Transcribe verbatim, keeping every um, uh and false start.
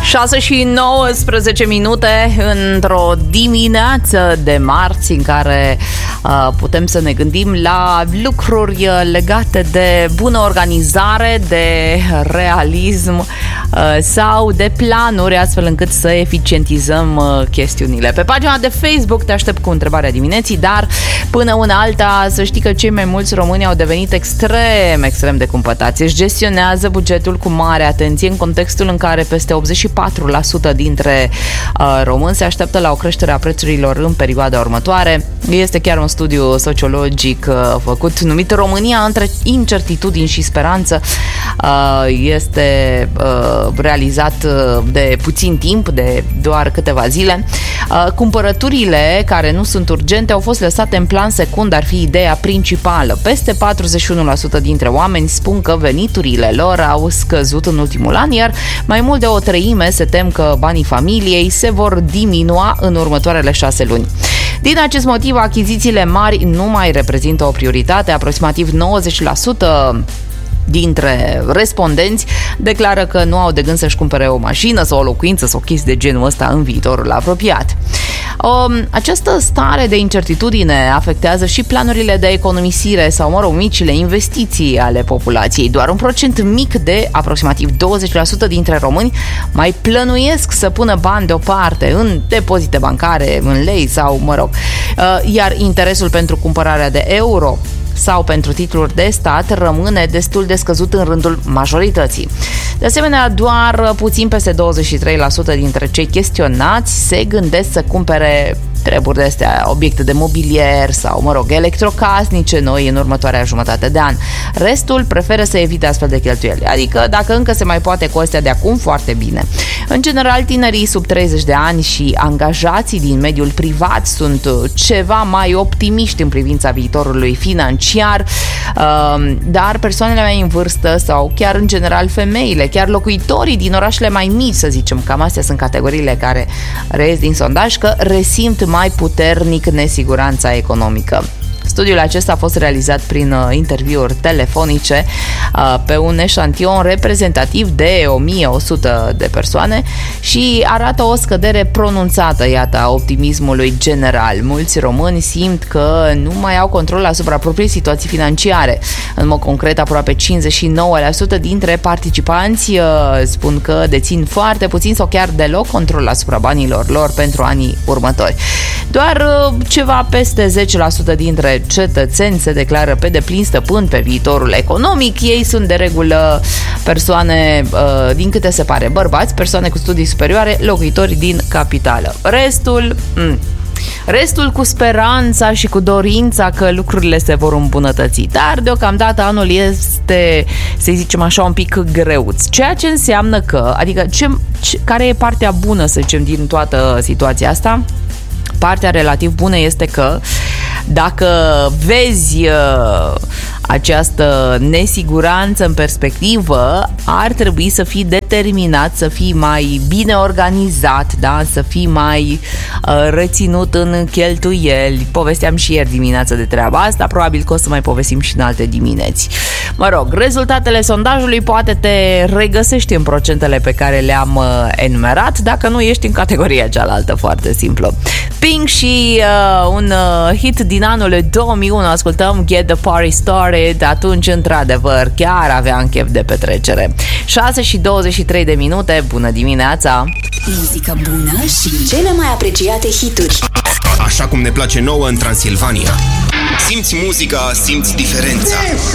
șase și nouăsprezece minute într-o dimineață de marți în care uh, putem să ne gândim la lucruri legate de bună organizare, de realism uh, sau de planuri, astfel încât să eficientizăm uh, chestiunile. Pe pagina de Facebook te aștept cu întrebarea dimineții, dar până una alta să știi că cei mai mulți români au devenit extrem, extrem de cumpătați. Își gestionează bugetul cu mare atenție în contextul în care peste optzeci și patru la sută dintre uh, români se așteaptă la o creștere a prețurilor în perioada următoare. Este chiar un studiu sociologic uh, făcut numit România între incertitudini și speranță. Uh, este uh, realizat uh, de puțin timp, de doar câteva zile. Uh, cumpărăturile care nu sunt urgente au fost lăsate în plan secund, ar fi ideea principală. Peste patruzeci și unu la sută dintre oameni spun că veniturile lor au scăzut în ultimul an, iar mai mult de o treime se tem că banii familiei se vor diminua în următoarele șase luni. Din acest motiv, achizițiile mari nu mai reprezintă o prioritate. Aproximativ nouăzeci la sută dintre respondenți declară că nu au de gând să-și cumpere o mașină sau o locuință sau chestii de genul ăsta în viitorul apropiat. O, această stare de incertitudine afectează și planurile de economisire sau, mă rog, micile investiții ale populației. Doar un procent mic de aproximativ douăzeci la sută dintre români mai plănuiesc să pună bani deoparte în depozite bancare, în lei sau, mă rog, iar interesul pentru cumpărarea de euro sau pentru titluri de stat rămâne destul de scăzut în rândul majorității. De asemenea, doar puțin peste douăzeci și trei la sută dintre cei chestionați se gândesc să cumpere treburi de astea, obiecte de mobilier sau, mă rog, electrocasnice noi în următoarea jumătate de an. Restul preferă să evite astfel de cheltuieli, adică dacă încă se mai poate cu astea de acum, foarte bine. În general, tinerii sub treizeci de ani și angajații din mediul privat sunt ceva mai optimiști în privința viitorului financiar, dar persoanele mai în vârstă sau chiar în general femeile, chiar locuitorii din orașele mai mici, să zicem, cam astea sunt categoriile care reies din sondaj, că resimt mai puternic nesiguranța economică. Studiul acesta a fost realizat prin uh, interviuri telefonice uh, pe un eșantion reprezentativ de o mie o sută de persoane și arată o scădere pronunțată, iată, a optimismului general. Mulți români simt că nu mai au control asupra propriei situații financiare. În mod concret, aproape cincizeci și nouă la sută dintre participanți uh, spun că dețin foarte puțin sau chiar deloc control asupra banilor lor pentru anii următori. Doar uh, ceva peste zece la sută dintre cetățeni se declară pe deplin stăpân pe viitorul economic. Ei sunt de regulă persoane, din câte se pare, bărbați, persoane cu studii superioare, locuitori din capitală. Restul... M- Restul cu speranța și cu dorința că lucrurile se vor îmbunătăți. Dar deocamdată anul este, să zicem așa, un pic greuț. Ceea ce înseamnă că, adică ce, ce, care e partea bună, să zicem, din toată situația asta? Partea relativ bună este că dacă vezi uh, această nesiguranță în perspectivă, ar trebui să fii determinat, să fii mai bine organizat, da? Să fii mai uh, reținut în cheltuieli. Povesteam și ieri dimineața de treaba asta, probabil că o să mai povestim și în alte dimineți. Mă rog, rezultatele sondajului poate te regăsești în procentele pe care le-am uh, enumerat, dacă nu ești în categoria cealaltă, foarte simplu. Pink și uh, un uh, hit din anul două mii unu, ascultăm Get the Party Started. Atunci, într-adevăr, chiar aveam chef de petrecere. șase și douăzeci și trei de minute, bună dimineața! Muzică bună și cele mai apreciate hituri. Așa cum ne place nouă în Transilvania. Simți muzica, simți diferența.